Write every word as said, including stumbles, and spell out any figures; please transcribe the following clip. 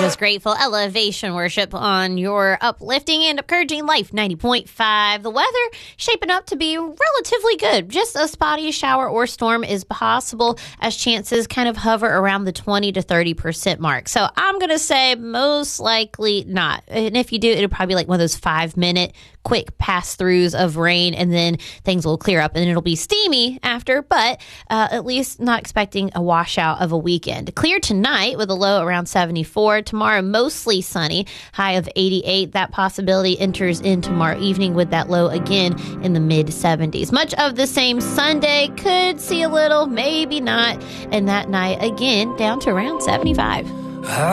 Just Grateful Elevation Worship on your uplifting and encouraging life ninety point five. The weather shaping up to be relatively good. Just a spotty shower or storm is possible as chances kind of hover around the twenty to thirty percent mark. So I'm going to say most likely not. And if you do, it'll probably be like one of those five minute quick pass-throughs of rain, and then things will clear up and it'll be steamy after, but uh, at least not expecting a washout of a weekend. Clear tonight with a low around seventy-four. Tomorrow, mostly sunny, high of eighty-eight. That possibility enters in tomorrow evening with that low again in the mid seventies. Much of the same Sunday, could see a little, maybe not, and that night again down to around seventy-five.